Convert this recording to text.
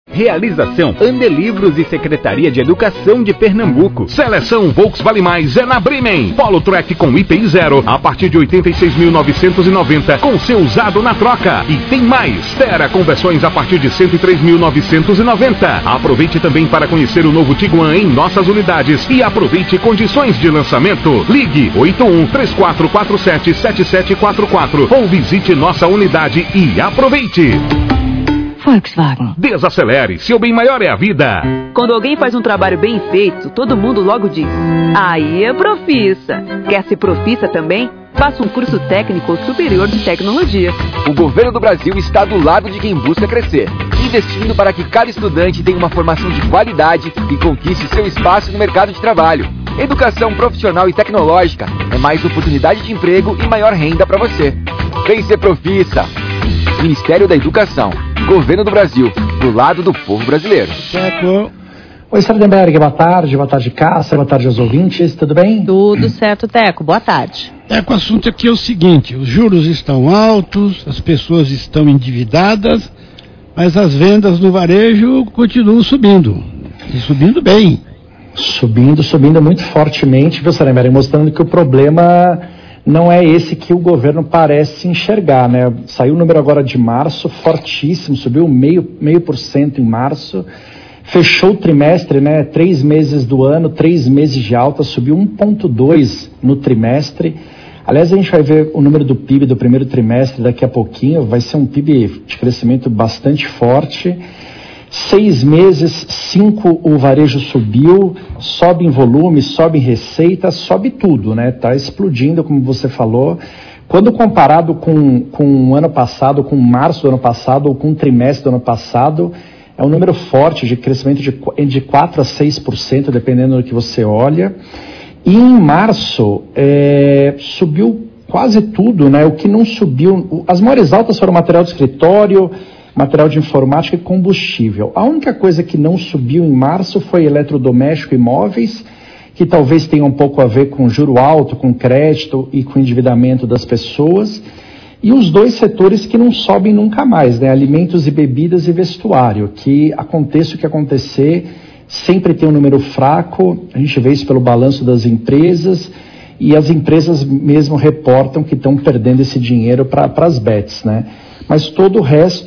Realização Andelivros e Secretaria de Educação de Pernambuco. Seleção Volks Vale Mais é na Bremen. Polo Track com IPI 0 a partir de 86.990 com seu usado na troca. E tem mais. Tera com versões a partir de 103.990. Aproveite também para conhecer o novo Tiguan em nossas unidades e aproveite condições de lançamento. Ligue 81-3447-7744 ou visite nossa unidade e aproveite. Volkswagen. Desacelere, seu bem maior é a vida. Quando alguém faz um trabalho bem feito, todo mundo logo diz: aí é profissa. Quer ser profissa também? Faça um curso técnico ou superior de tecnologia. O governo do Brasil está do lado de quem busca crescer, investindo para que cada estudante tenha uma formação de qualidade e conquiste seu espaço no mercado de trabalho. Educação profissional e tecnológica é mais oportunidade de emprego e maior renda para você. Vem ser profissa. Ministério da Educação, Governo do Brasil, do lado do povo brasileiro. Certo. Oi, Sardenberg, boa tarde, Cássia, boa tarde aos ouvintes, tudo bem? Tudo certo, Teco, boa tarde. O assunto aqui é o seguinte: os juros estão altos, as pessoas estão endividadas, mas as vendas no varejo continuam subindo, e subindo bem. Subindo muito fortemente, viu, Sardenberg, mostrando que o problema não é esse que o governo parece enxergar, né? Saiu o número agora de março, fortíssimo, subiu 0,5% em março, fechou o trimestre, né? 3 meses do ano, 3 meses de alta, subiu 1,2% no trimestre. Aliás, a gente vai ver o número do PIB do primeiro trimestre daqui a pouquinho, vai ser um PIB de crescimento bastante forte. 6 meses, 5 o varejo subiu, sobe em volume, sobe em receita, sobe tudo, né? Tá explodindo, como você falou. Quando comparado com o ano passado, com março do ano passado ou com o trimestre do ano passado, é um número forte de crescimento de 4% a 6%, dependendo do que você olha. E em março, subiu quase tudo, né? O que não subiu, as maiores altas foram material de escritório, material de informática e combustível. A única coisa que não subiu em março foi eletrodoméstico e imóveis, que talvez tenha um pouco a ver com juro alto, com crédito e com endividamento das pessoas. E os 2 setores que não sobem nunca mais, né? Alimentos e bebidas e vestuário, que aconteça o que acontecer, sempre tem um número fraco. A gente vê isso pelo balanço das empresas, e as empresas mesmo reportam que estão perdendo esse dinheiro para as bets, né? Mas todo o resto